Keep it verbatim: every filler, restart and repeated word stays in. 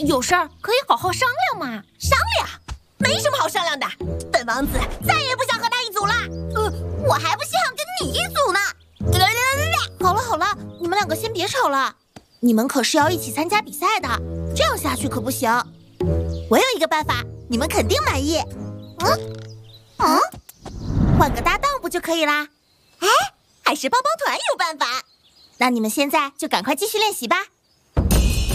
有事儿可以好好商量嘛。 商量？没什么好商量的。本王子再也不想和他一组了。呃，我还不想跟你一组呢。 好了好了，你们两个先别吵了。你们可是要一起参加比赛的，这样下去可不行。 我有一个办法，你们肯定满意。 嗯嗯，换个搭档不就可以啦？ 哎，还是帮帮团有办法。 那你们现在就赶快继续练习吧。